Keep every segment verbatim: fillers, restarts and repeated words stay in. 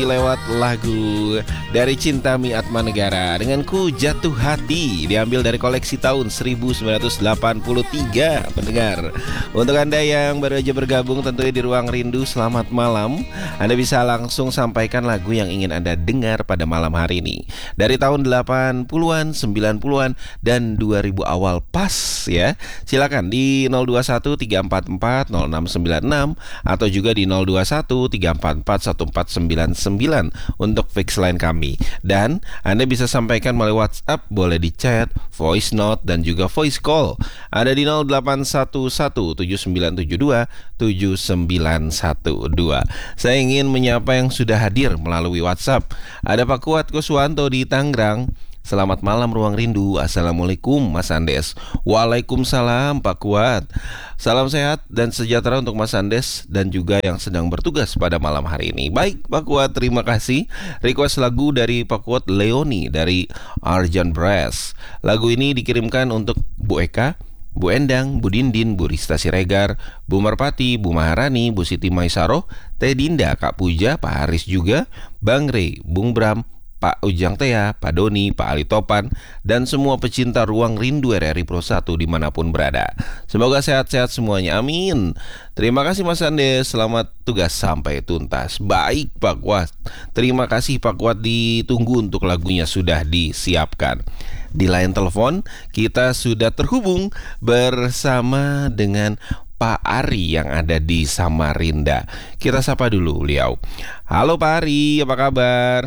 lewat lagu dari Cinta Mi Atmanegara dengan Ku Jatuh Hati, diambil dari koleksi tahun seribu sembilan ratus delapan puluh tiga. Pendengar, untuk Anda yang baru aja bergabung tentunya di Ruang Rindu, selamat malam. Anda bisa langsung sampaikan lagu yang ingin Anda dengar pada malam hari ini dari tahun delapan puluhan, sembilan puluhan, dan dua ribu awal pas ya. Silakan di nol dua satu tiga empat empat nol enam sembilan enam atau juga di nol dua satu tiga empat empat satu empat sembilan sembilan untuk fix line kami. Dan Anda bisa sampaikan melalui WhatsApp, boleh di chat, voice note, dan juga voice call. Ada di nol delapan satu satu tujuh sembilan tujuh dua tujuh sembilan satu dua. Saya ingin menyapa yang sudah hadir melalui WhatsApp. Ada Pak Kuat Kuswanto di Tangerang. Selamat malam Ruang Rindu. Assalamualaikum Mas Andes. Waalaikumsalam Pak Kuat. Salam sehat dan sejahtera untuk Mas Andes dan juga yang sedang bertugas pada malam hari ini. Baik Pak Kuat, terima kasih. Request lagu dari Pak Kuat, Leoni dari Arjan Brass. Lagu ini dikirimkan untuk Bu Eka, Bu Endang, Bu Dindin, Bu Rista Siregar, Bu Marpati, Bu Maharani, Bu Siti Maisaro, Teh Dinda, Kak Puja, Pak Haris juga, Bang Rey, Bung Bram, Pak Ujang Tea, Pak Doni, Pak Ali Topan, dan semua pecinta Ruang Rindu R R I Pro satu dimanapun berada. Semoga sehat-sehat semuanya, amin. Terima kasih Mas Andes, selamat tugas sampai tuntas. Baik Pak Kuat, terima kasih Pak Kuat, ditunggu untuk lagunya sudah disiapkan. Di line telepon kita sudah terhubung bersama dengan Pak Ari yang ada di Samarinda. Kita sapa dulu beliau. Halo Pak Ari, apa kabar?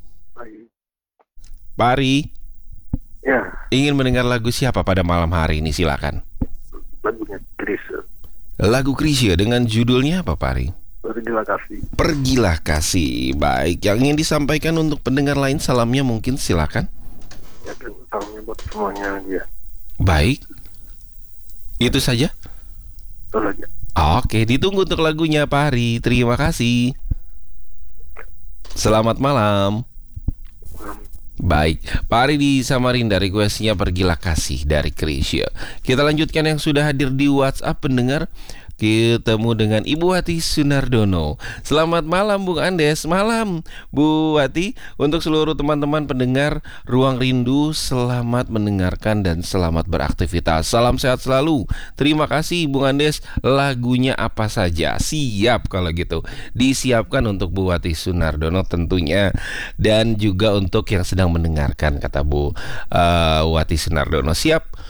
Pak Ari, ya, ingin mendengar lagu siapa pada malam hari ini? Silakan. Lagunya Chrisye. Lagu Chrisye dengan judulnya apa Pak Ari? Pergilah Kasih. Pergilah Kasih. Baik, yang ingin disampaikan untuk pendengar lain, salamnya mungkin silakan. Ya, dan salamnya buat semuanya dia. Baik, itu saja. Betul aja. Oke, ditunggu untuk lagunya Pak Ari. Terima kasih. Selamat malam. Baik, Pak Ari di Samarinda, requestnya Pergilah Kasih dari Chrisye. Kita lanjutkan yang sudah hadir di WhatsApp pendengar. Ketemu dengan Ibu Wati Sunardono. Selamat malam Bung Andes. Malam Bu Wati. Untuk seluruh teman-teman pendengar Ruang Rindu, selamat mendengarkan dan selamat beraktivitas. Salam sehat selalu. Terima kasih Bung Andes. Lagunya apa saja? Siap kalau gitu. Disiapkan untuk Bu Wati Sunardono tentunya. Dan juga untuk yang sedang mendengarkan, kata Bu uh, Wati Sunardono. Siap.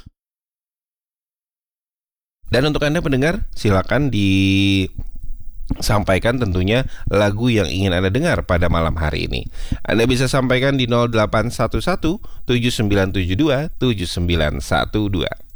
Dan untuk Anda pendengar, silakan disampaikan tentunya lagu yang ingin Anda dengar pada malam hari ini. Anda bisa sampaikan di nol delapan satu satu tujuh sembilan tujuh dua tujuh sembilan satu dua.